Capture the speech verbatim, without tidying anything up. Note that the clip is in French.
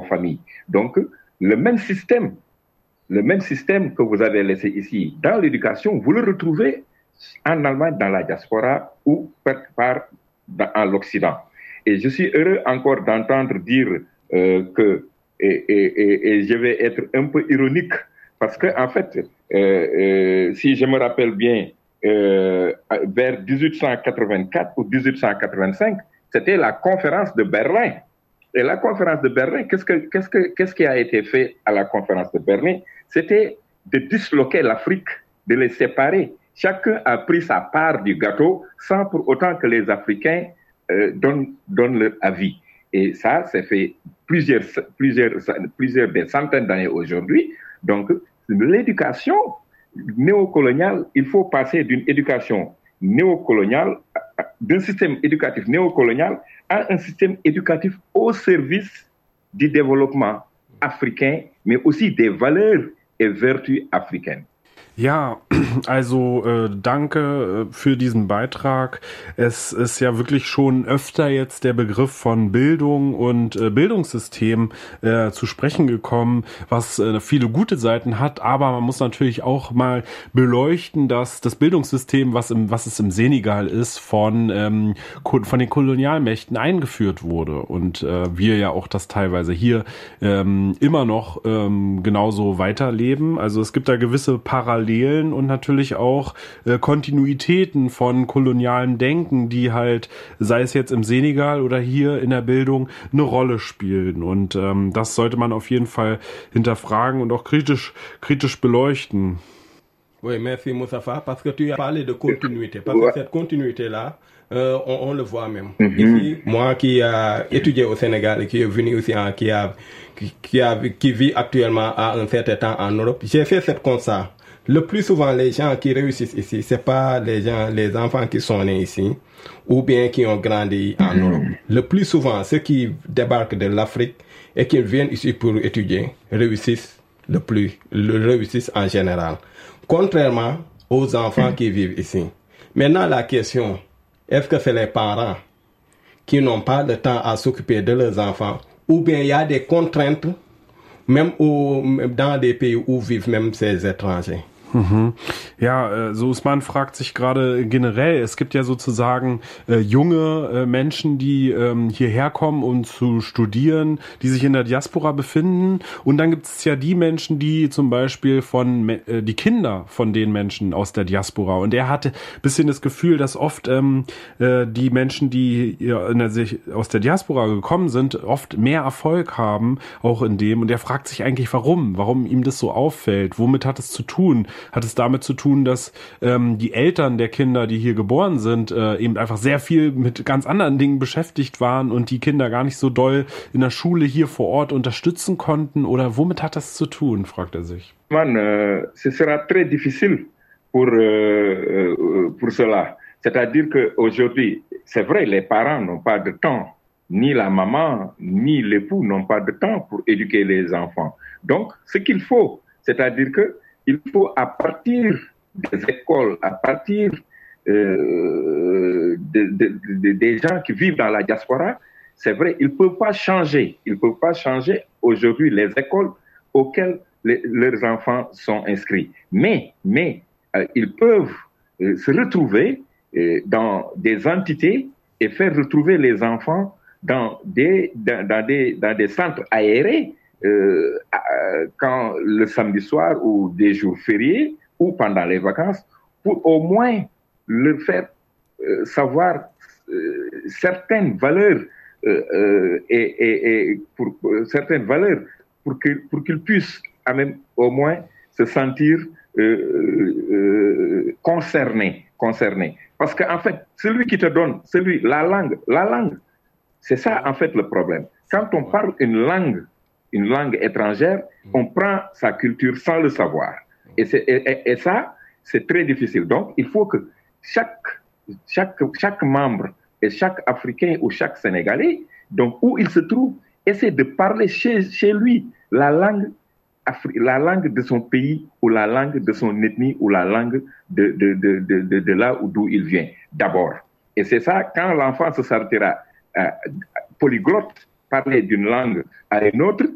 familles. Donc, le même système, le même système que vous avez laissé ici dans l'éducation, vous le retrouvez en Allemagne, dans la diaspora ou quelque part dans, en l'Occident. Et je suis heureux encore d'entendre dire euh, que, et, et, et, et je vais être un peu ironique, parce que en fait, euh, euh, si je me rappelle bien, euh, vers dix-huit cent quatre-vingt-quatre ou dix-huit cent quatre-vingt-cinq, c'était la conférence de Berlin. Et la conférence de Berlin, qu'est-ce, que, qu'est-ce, que, qu'est-ce qui a été fait à la conférence de Berlin? C'était de disloquer l'Afrique, de les séparer. Chacun a pris sa part du gâteau sans pour autant que les Africains euh, donnent, donnent leur avis. Et ça, c'est fait plusieurs, plusieurs, plusieurs des centaines d'années aujourd'hui. Donc, l'éducation néocoloniale, il faut passer d'une éducation néocoloniale, d'un système éducatif néocolonial à un système éducatif au service du développement africain, mais aussi des valeurs et vertus africaines. Ja, also äh, danke äh, für diesen Beitrag. Es ist ja wirklich schon öfter jetzt der Begriff von Bildung und äh, Bildungssystem äh, zu sprechen gekommen, was äh, viele gute Seiten hat, aber man muss natürlich auch mal beleuchten, dass das Bildungssystem, was im was es im Senegal ist, von ähm, von den Kolonialmächten eingeführt wurde und äh, wir ja auch das teilweise hier ähm, immer noch ähm, genauso weiterleben. Also es gibt da gewisse Parallelen und natürlich auch äh, Kontinuitäten von kolonialem Denken, die halt, sei es jetzt im Senegal oder hier in der Bildung, eine Rolle spielen. Und ähm, das sollte man auf jeden Fall hinterfragen und auch kritisch, kritisch beleuchten. Oui, merci Moustapha, parce que tu as parlé de continuité, parce que cette continuité-là, euh, on, on le voit même. Mm-hmm. Ici, moi qui ai étudié au Sénégal et qui est venu aussi, en, qui, a, qui, qui, a, qui vit actuellement à un certain temps en Europe, j'ai fait ce constat. Le plus souvent, les gens qui réussissent ici, c'est pas les gens, les enfants qui sont nés ici, ou bien qui ont grandi en mmh. Europe. Le plus souvent, ceux qui débarquent de l'Afrique et qui viennent ici pour étudier, réussissent le plus, le réussissent en général. Contrairement aux enfants qui vivent ici. Maintenant, la question, est-ce que c'est les parents qui n'ont pas le temps à s'occuper de leurs enfants, ou bien il y a des contraintes, même au, dans des pays où vivent même ces étrangers? Mhm. Ja, äh, so Usman fragt sich gerade generell, es gibt ja sozusagen äh, junge äh, Menschen, die ähm, hierher kommen, um zu studieren, die sich in der Diaspora befinden, und dann gibt es ja die Menschen, die zum Beispiel von äh, die Kinder von den Menschen aus der Diaspora, und er hatte ein bisschen das Gefühl, dass oft ähm, äh, die Menschen, die ja, in der, sich aus der Diaspora gekommen sind, oft mehr Erfolg haben, auch in dem, und er fragt sich eigentlich, warum, warum ihm das so auffällt, womit hat es zu tun? Hat es damit zu tun, dass ähm, die Eltern der Kinder, die hier geboren sind, äh, eben einfach sehr viel mit ganz anderen Dingen beschäftigt waren und die Kinder gar nicht so doll in der Schule hier vor Ort unterstützen konnten? Oder womit hat das zu tun, fragt er sich. Man, euh, ce sera très difficile pour, euh, euh, pour cela. C'est-à-dire qu'aujourd'hui, c'est vrai, les parents n'ont pas de temps, ni la maman, ni l'époux n'ont pas de temps pour éduquer les enfants. Donc, ce qu'il faut, c'est-à-dire que il faut, à partir des écoles, à partir euh, de, de, de, des gens qui vivent dans la diaspora, c'est vrai, ils ne peuvent pas changer. Ils ne peuvent pas changer aujourd'hui les écoles auxquelles les, leurs enfants sont inscrits. Mais, mais euh, ils peuvent euh, se retrouver euh, dans des entités et faire retrouver les enfants dans des, dans, dans des, dans des centres aérés, Euh, quand le samedi soir ou des jours fériés ou pendant les vacances, pour au moins leur faire euh, savoir euh, certaines valeurs euh, euh, et, et, et pour, pour certaines valeurs pour que pour qu'ils puissent à même au moins se sentir euh, euh, concernés concernés parce que en fait celui qui te donne celui la langue la langue c'est ça en fait le problème. Quand on parle une langue une langue étrangère, on prend sa culture sans le savoir. Et, c'est, et, et ça, c'est très difficile. Donc, il faut que chaque, chaque, chaque membre et chaque Africain ou chaque Sénégalais, donc où il se trouve, essaie de parler chez, chez lui la langue, la langue de son pays ou la langue de son ethnie ou la langue de, de, de, de, de, de là où d'où il vient, d'abord. Et c'est ça, quand l'enfant se sortira euh, polyglotte, parler d'une langue à une autre,